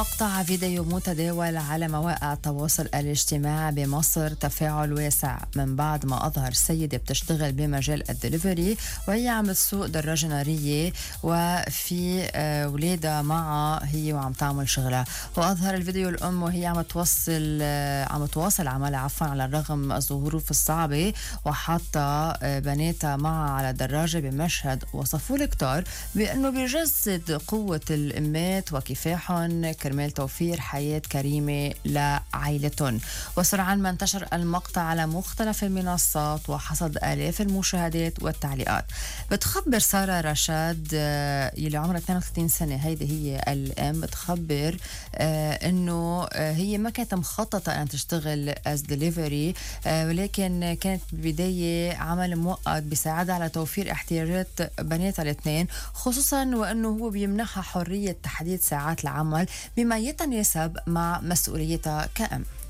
مقطع فيديو متداول على مواقع التواصل الاجتماعي بمصر تفاعل واسع من بعد ما أظهر سيدة بتشتغل بمجال الدليفري وهي عم تسوق دراجة نارية وفي ولادها معها هي وعم تعمل شغلها. وأظهر الفيديو الأم وهي عم تواصل عملها على الرغم الظروف الصعبة، وحتى بناتها معها على الدراجة بمشهد وصفوه الكتار بأنه بيجسد قوة الأمات وكفاحهم كرمال توفير حياة كريمة لعائلتهم. وسرعان ما انتشر المقطع على مختلف المنصات وحصد آلاف المشاهدات والتعليقات. بتخبر سارة رشاد يلي عمرها 32 سنة، هيدي هي الأم، بتخبر إنه هي ما كانت مخططة أن تشتغل as delivery، ولكن كانت بداية عمل مؤقت بيساعدها على توفير احتياجات بناتها الاثنين، خصوصا وأنه هو بيمنحها حرية تحديد ساعات العمل بما يتناسب مع مسؤوليتها كأم.